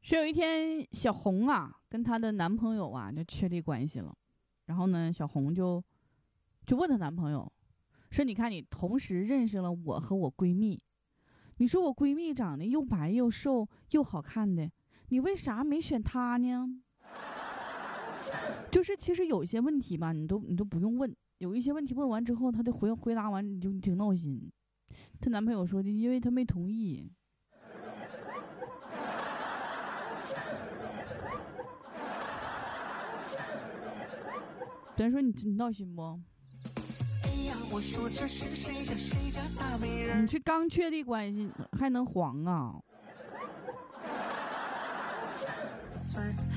是有一天，小红啊跟她的男朋友啊就确立关系了，然后呢，小红就问她男朋友说：“你看，你同时认识了我和我闺蜜，你说我闺蜜长得又白又瘦又好看的，你为啥没选她呢？”就是其实有些问题吧，你都不用问，有一些问题问完之后，她的回答完你就挺闹心。她男朋友说的，因为她没同意。别人说你闹心不？ 我说这是谁家谁家大美人？ 你这刚确立关系还能黄啊？